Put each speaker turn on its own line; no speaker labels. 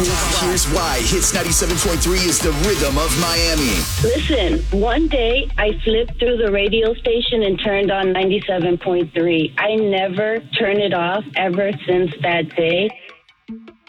Here's why Hits 97.3 is the rhythm of Miami.
Listen, one day I flipped through the radio station and turned on 97.3. I never turned it off ever since that day.